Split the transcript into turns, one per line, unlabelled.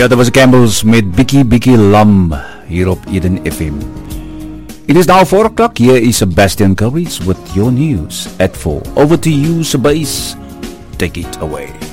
Ja, dat was Campbells met Bikkie Bikkie Lam hier op Eden FM. It is now 4 o'clock. Here is Sebastian Kovic with your news at 4. Over to you, Sebas. Take it away.